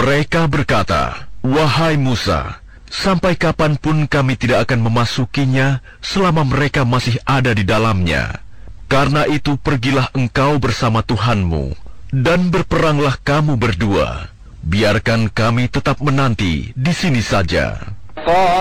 Mereka berkata, "Wahai Musa, sampai kapanpun kami tidak akan memasukinya selama mereka masih ada di dalamnya. Karena itu pergilah engkau bersama Tuhanmu, dan berperanglah kamu berdua. Biarkan kami tetap menanti di sini saja."